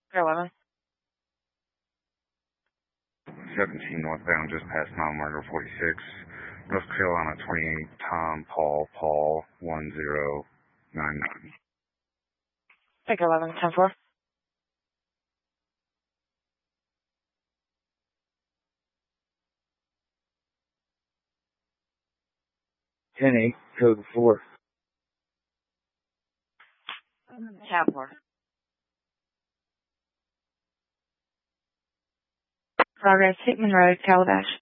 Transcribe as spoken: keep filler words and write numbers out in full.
eleven. seventeen northbound, just past mile marker forty-six. North Carolina twenty-eight, Tom, Paul, Paul, one zero nine nine. Take eleven, ten four. ten eight, code four. ten four. Progress, Hickman Road, Calabash.